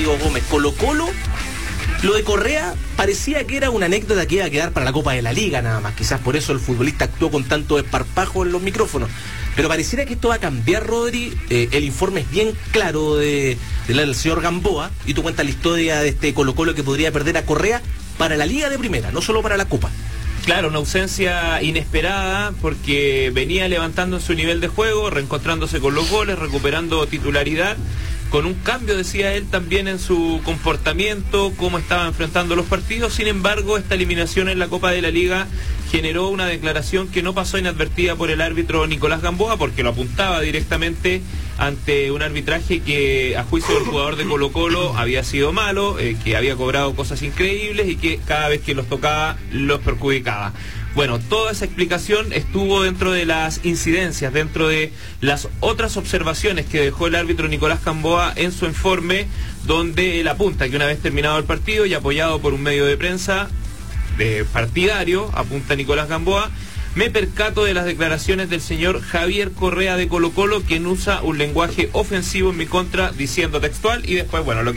Gómez, Colo-Colo, lo de Correa parecía que era una anécdota que iba a quedar para la Copa de la Liga nada más, quizás por eso el futbolista actuó con tanto desparpajo en los micrófonos, pero pareciera que esto va a cambiar, Rodri. El informe es bien claro del señor Gamboa, y tú cuentas la historia de este Colo-Colo que podría perder a Correa para la Liga de Primera, no solo para la Copa. Claro, una ausencia inesperada porque venía levantando su nivel de juego, reencontrándose con los goles, recuperando titularidad, con un cambio, decía él, también en su comportamiento, cómo estaba enfrentando los partidos. Sin embargo, esta eliminación en la Copa de la Liga generó una declaración que no pasó inadvertida por el árbitro Nicolás Gamboa, porque lo apuntaba directamente ante un arbitraje que, a juicio del jugador de Colo-Colo, había sido malo, que había cobrado cosas increíbles y que cada vez que los tocaba los perjudicaba. Bueno, toda esa explicación estuvo dentro de las incidencias, dentro de las otras observaciones que dejó el árbitro Nicolás Gamboa en su informe, donde él apunta que una vez terminado el partido y apoyado por un medio de prensa partidario, apunta Nicolás Gamboa, me percato de las declaraciones del señor Javier Correa de Colo-Colo, quien usa un lenguaje ofensivo en mi contra, diciendo textual, y después, bueno, lo